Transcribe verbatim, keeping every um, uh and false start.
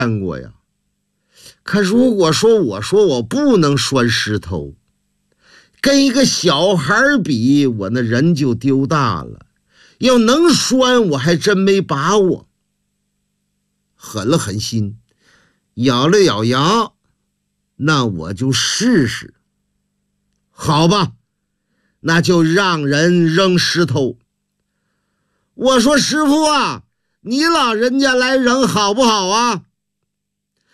见过呀。可如果说我说我不能拴石头，跟一个小孩比，我那人就丢大了。要能拴，我还真没把握。狠了狠心，咬了咬牙，那我就试试。好吧，那就让人扔石头。我说师傅啊，你老人家来扔好不好啊？